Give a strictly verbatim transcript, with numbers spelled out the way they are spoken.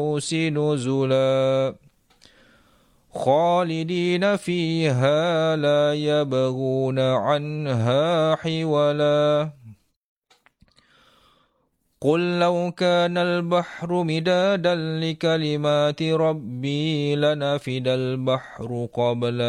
نزلا خالدين فيها لا يبغون عنها حولا قل لو كان البحر مدادا لكلمات ربي لنفد البحر قبل